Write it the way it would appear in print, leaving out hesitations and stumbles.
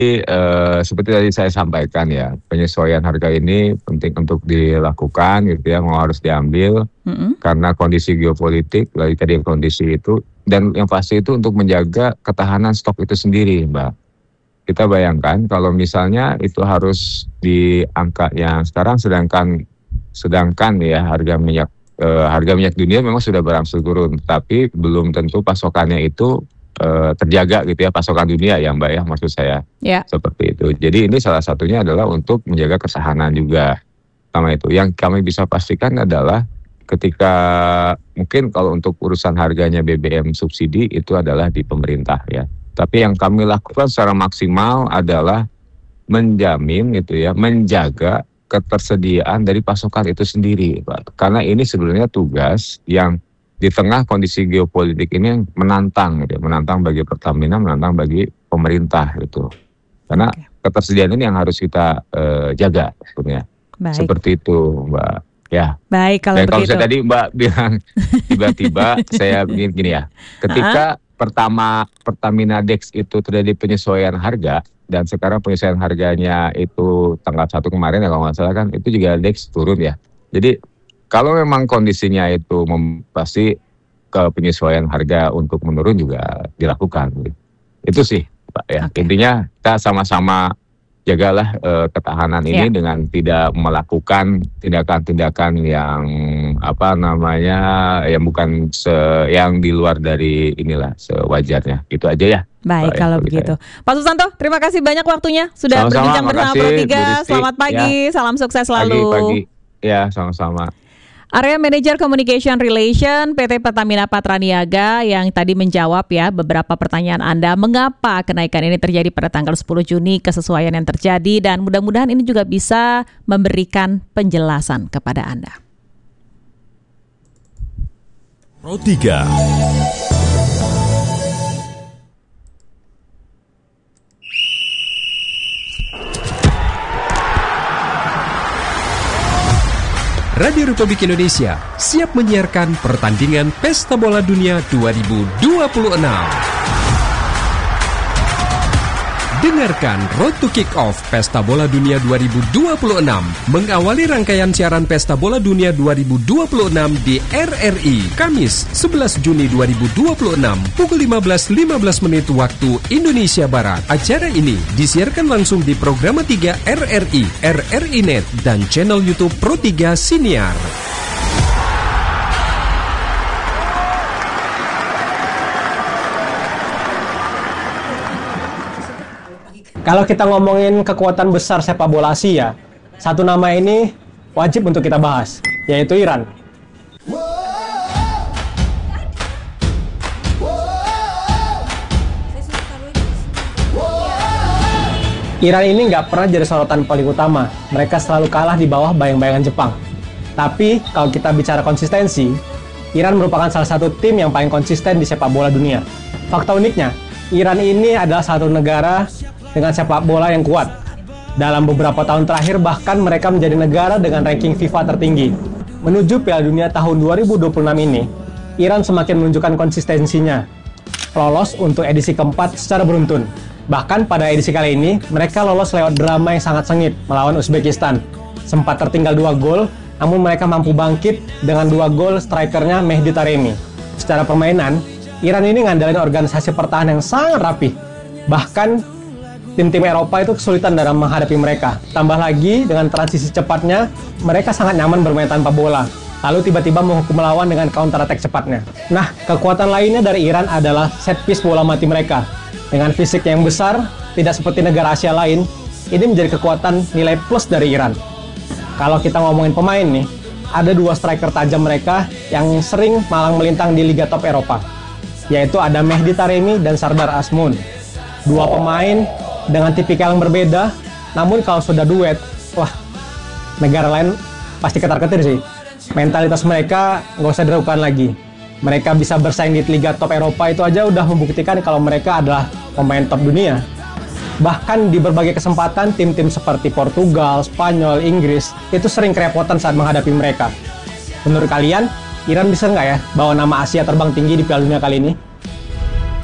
seperti tadi saya sampaikan ya, penyesuaian harga ini penting untuk dilakukan gitu ya, mau harus diambil karena kondisi geopolitik, lagi tadi kondisi itu, dan yang pasti itu untuk menjaga ketahanan stok itu sendiri, Mbak. Kita bayangkan kalau misalnya itu harus di angka yang sekarang, sedangkan ya harga minyak dunia memang sudah berangsur turun, tapi belum tentu pasokannya itu terjaga gitu ya, pasokan dunia ya Mbak ya, maksud saya seperti itu. Jadi ini salah satunya adalah untuk menjaga ketahanan juga. Sama itu yang kami bisa pastikan adalah ketika mungkin kalau untuk urusan harganya BBM subsidi itu adalah di pemerintah ya. Tapi yang kami lakukan secara maksimal adalah menjamin gitu ya, menjaga ketersediaan dari pasokan itu sendiri, Pak. Karena ini sebenarnya tugas yang di tengah kondisi geopolitik ini yang menantang gitu, menantang bagi Pertamina, menantang bagi pemerintah gitu. Karena ketersediaan ini yang harus kita jaga sebenarnya. Seperti itu, Mbak. Ya. Baik, kalau begitu. Kalau saya tadi Mbak bilang tiba-tiba saya gini ya. Ketika Pertamina Dex itu terjadi penyesuaian harga, dan sekarang penyesuaian harganya itu tanggal 1 kemarin ya kalau nggak salah kan, itu juga Dex turun ya. Jadi kalau memang kondisinya itu pasti ke penyesuaian harga untuk menurun juga dilakukan. Itu sih Pak ya. Intinya kita sama-sama jagalah ketahanan ini dengan tidak melakukan tindakan-tindakan yang yang bukan yang di luar dari inilah sewajarnya. Itu aja ya. Baik, kalau begitu. Pak Susanto, terima kasih banyak waktunya sudah berbincang bersama Pro 3. Selamat pagi, salam sukses selalu. Pagi. Ya, sama-sama. Area Manager Communication Relation PT Pertamina Patraniaga yang tadi menjawab ya beberapa pertanyaan Anda, mengapa kenaikan ini terjadi pada tanggal 10 Juni, kesesuaian yang terjadi, dan mudah-mudahan ini juga bisa memberikan penjelasan kepada Anda. Pro 3. Radio Republik Indonesia siap menyiarkan pertandingan Pesta Bola Dunia 2026. Dengarkan Road to Kick-Off Pesta Bola Dunia 2026 mengawali rangkaian siaran Pesta Bola Dunia 2026 di RRI Kamis 11 Juni 2026 pukul 15.15 waktu Indonesia Barat. Acara ini disiarkan langsung di Program 3 RRI, RRI Net, dan channel YouTube Pro 3 Siniar. Kalau kita ngomongin kekuatan besar sepak bola Asia, satu nama ini wajib untuk kita bahas, yaitu Iran. Iran ini nggak pernah jadi sorotan paling utama. Mereka selalu kalah di bawah bayang-bayangan Jepang. Tapi kalau kita bicara konsistensi, Iran merupakan salah satu tim yang paling konsisten di sepak bola dunia. Fakta uniknya, Iran ini adalah satu negara dengan sepak bola yang kuat. Dalam beberapa tahun terakhir bahkan mereka menjadi negara dengan ranking FIFA tertinggi. Menuju Piala Dunia tahun 2026 ini, Iran semakin menunjukkan konsistensinya. Lolos untuk edisi keempat secara beruntun. Bahkan pada edisi kali ini, mereka lolos lewat drama yang sangat sengit melawan Uzbekistan. Sempat tertinggal 2 gol, namun mereka mampu bangkit dengan 2 gol strikernya Mehdi Taremi. Secara permainan, Iran ini ngandalin organisasi pertahanan yang sangat rapi. Bahkan tim-tim Eropa itu kesulitan dalam menghadapi mereka. Tambah lagi dengan transisi cepatnya, mereka sangat nyaman bermain tanpa bola. Lalu tiba-tiba menghukum lawan dengan counter attack cepatnya. Nah, kekuatan lainnya dari Iran adalah set piece bola mati mereka. Dengan fisik yang besar, tidak seperti negara Asia lain, ini menjadi kekuatan nilai plus dari Iran. Kalau kita ngomongin pemain nih, ada 2 striker tajam mereka yang sering malang melintang di Liga Top Eropa, yaitu ada Mehdi Taremi dan Sardar Azmoun. 2 pemain dengan tipikal yang berbeda, namun kalau sudah duet, wah, negara lain pasti ketar-ketir sih. Mentalitas mereka nggak usah diragukan lagi. Mereka bisa bersaing di Liga Top Eropa itu aja udah membuktikan kalau mereka adalah pemain top dunia. Bahkan di berbagai kesempatan, tim-tim seperti Portugal, Spanyol, Inggris, itu sering kerepotan saat menghadapi mereka. Menurut kalian, Iran bisa nggak ya bawa nama Asia terbang tinggi di Piala Dunia kali ini?